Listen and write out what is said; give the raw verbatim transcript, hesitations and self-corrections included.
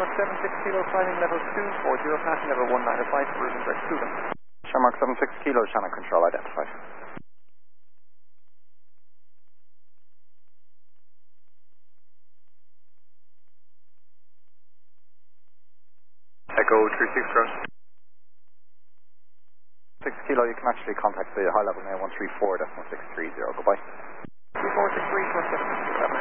Shamrock seven six kilo, climbing level two four zero, passing level one nine five, Rosenberg, Sudan. Shamrock seven six kilo, Shannon Control identified. Echo three six cross. six kilo, you can actually contact the high level now one three four decimal six three zero. Goodbye. three four six three, cross seven six kilo.